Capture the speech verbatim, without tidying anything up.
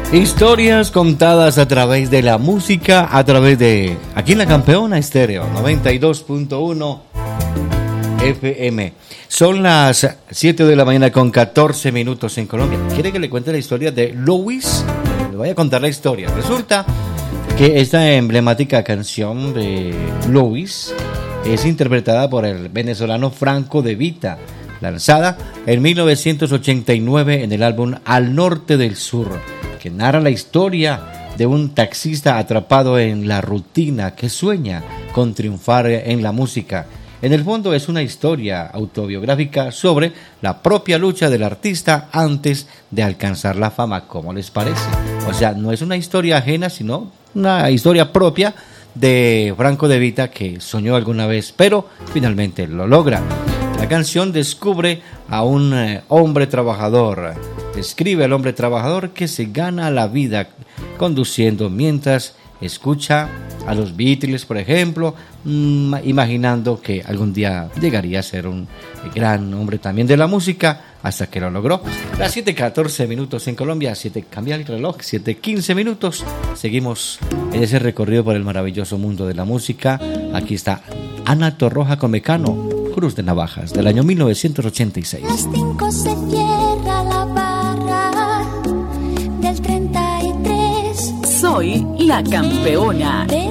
Historias contadas a través de la música, a través de aquí en La Campeona Estéreo noventa y dos punto uno F M. Son las siete de la mañana con catorce minutos en Colombia. ¿Quiere que le cuente la historia de Louis? Le voy a contar la historia. Resulta que esta emblemática canción de Louis es interpretada por el venezolano Franco De Vita, lanzada en mil novecientos ochenta y nueve en el álbum Al Norte del Sur, que narra la historia de un taxista atrapado en la rutina que sueña con triunfar en la música. En el fondo es una historia autobiográfica sobre la propia lucha del artista antes de alcanzar la fama. ¿Cómo les parece? O sea, no es una historia ajena, sino una historia propia de Franco De Vita, que soñó alguna vez, pero finalmente lo logra. La canción descubre a un eh, hombre trabajador, describe al hombre trabajador que se gana la vida conduciendo mientras escucha a los Beatles, por ejemplo, mmm, imaginando que algún día llegaría a ser un gran hombre también de la música, hasta que lo logró. Las siete catorce minutos en Colombia, siete cambia el reloj, siete quince minutos. Seguimos en ese recorrido por el maravilloso mundo de la música. Aquí está Ana Torroja con Mecano, Cruz de Navajas, del año mil novecientos ochenta y seis. Las cinco se cierra la barra del treinta y tres. Soy la campeona.